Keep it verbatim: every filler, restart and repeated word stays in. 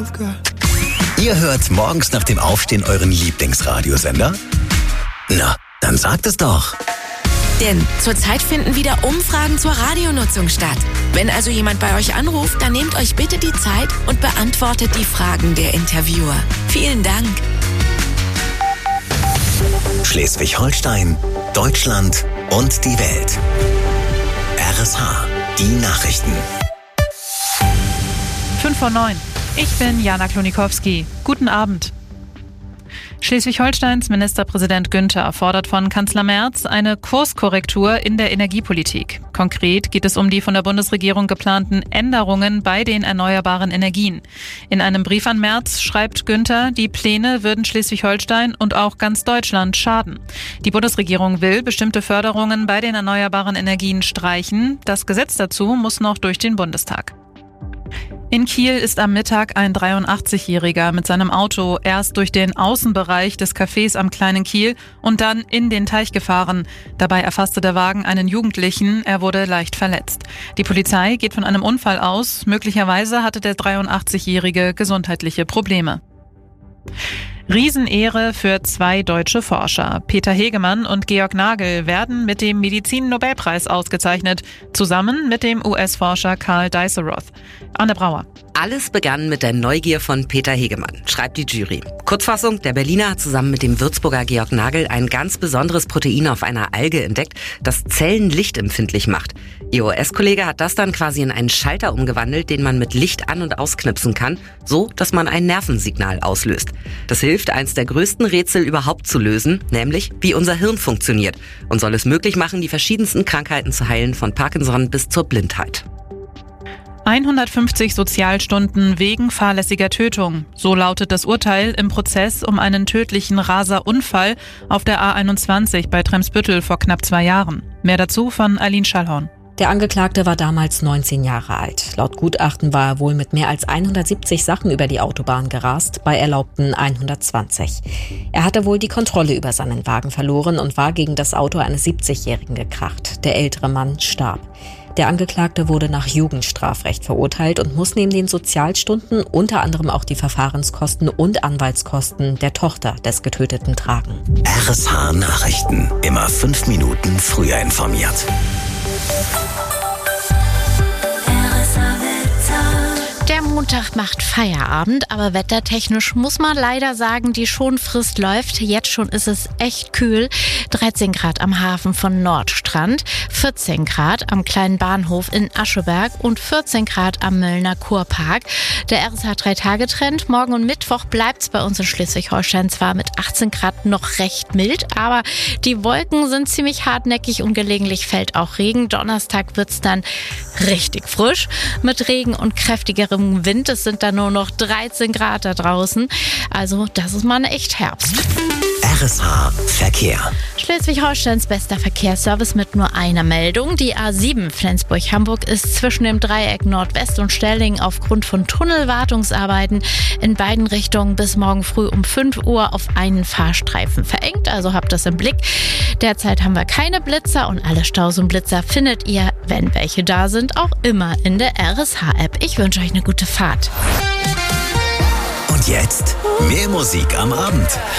Ihr hört morgens nach dem Aufstehen euren Lieblingsradiosender? Na, dann sagt es doch. Denn zurzeit finden wieder Umfragen zur Radionutzung statt. Wenn also jemand bei euch anruft, dann nehmt euch bitte die Zeit und beantwortet die Fragen der Interviewer. Vielen Dank. Schleswig-Holstein, Deutschland und die Welt. R S H, die Nachrichten. fünf vor neun. Ich bin Jana Klonikowski. Guten Abend. Schleswig-Holsteins Ministerpräsident Günther fordert von Kanzler Merz eine Kurskorrektur in der Energiepolitik. Konkret geht es um die von der Bundesregierung geplanten Änderungen bei den erneuerbaren Energien. In einem Brief an Merz schreibt Günther, die Pläne würden Schleswig-Holstein und auch ganz Deutschland schaden. Die Bundesregierung will bestimmte Förderungen bei den erneuerbaren Energien streichen. Das Gesetz dazu muss noch durch den Bundestag. In Kiel ist am Mittag ein dreiundachtzigjähriger mit seinem Auto erst durch den Außenbereich des Cafés am Kleinen Kiel und dann in den Teich gefahren. Dabei erfasste der Wagen einen Jugendlichen, er wurde leicht verletzt. Die Polizei geht von einem Unfall aus, möglicherweise hatte der dreiundachtzigjährige gesundheitliche Probleme. Riesenehre für zwei deutsche Forscher. Peter Hegemann und Georg Nagel werden mit dem Medizin-Nobelpreis ausgezeichnet, zusammen mit dem U S-Forscher Karl Dijsselroth. Anne Brauer. Alles begann mit der Neugier von Peter Hegemann, schreibt die Jury. Kurzfassung, der Berliner hat zusammen mit dem Würzburger Georg Nagel ein ganz besonderes Protein auf einer Alge entdeckt, das Zellen lichtempfindlich macht. Ihr U S-Kollege hat das dann quasi in einen Schalter umgewandelt, den man mit Licht an- und ausknipsen kann, so dass man ein Nervensignal auslöst. Das hilft, eins der größten Rätsel überhaupt zu lösen, nämlich wie unser Hirn funktioniert und soll es möglich machen, die verschiedensten Krankheiten zu heilen, von Parkinson bis zur Blindheit. hundertfünfzig Sozialstunden wegen fahrlässiger Tötung. So lautet das Urteil im Prozess um einen tödlichen Raser-Unfall auf der A einundzwanzig bei Tremsbüttel vor knapp zwei Jahren. Mehr dazu von Aline Schallhorn. Der Angeklagte war damals neunzehn Jahre alt. Laut Gutachten war er wohl mit mehr als hundertsiebzig Sachen über die Autobahn gerast, bei erlaubten hundertzwanzig. Er hatte wohl die Kontrolle über seinen Wagen verloren und war gegen das Auto eines siebzigjährigen gekracht. Der ältere Mann starb. Der Angeklagte wurde nach Jugendstrafrecht verurteilt und muss neben den Sozialstunden unter anderem auch die Verfahrenskosten und Anwaltskosten der Tochter des Getöteten tragen. R S H Nachrichten. Immer fünf Minuten früher informiert. Der Montag macht Feierabend, aber wettertechnisch muss man leider sagen, die Schonfrist läuft. Jetzt schon ist es echt kühl. dreizehn Grad am Hafen von Nordstrand, vierzehn Grad am kleinen Bahnhof in Ascheberg und vierzehn Grad am Möllner Kurpark. Der R S H drei Tage Trend. Morgen und Mittwoch bleibt es bei uns in Schleswig-Holstein zwar mit achtzehn Grad noch recht mild, aber die Wolken sind ziemlich hartnäckig und gelegentlich fällt auch Regen. Donnerstag wird es dann richtig frisch mit Regen und kräftigerem Wind. Es sind dann nur noch dreizehn Grad da draußen. Also das ist mal echt Herbst. R S H Verkehr. Schleswig-Holsteins bester Verkehrsservice mit nur einer Meldung. Die A sieben Flensburg-Hamburg ist zwischen dem Dreieck Nordwest und Stelling aufgrund von Tunnelwartungsarbeiten in beiden Richtungen bis morgen früh um fünf Uhr auf einen Fahrstreifen verengt. Also habt das im Blick. Derzeit haben wir keine Blitzer und alle Staus und Blitzer findet ihr, wenn welche da sind, auch immer in der R S H-App. Ich wünsche euch eine gute Fahrt. Und jetzt mehr Musik am Abend.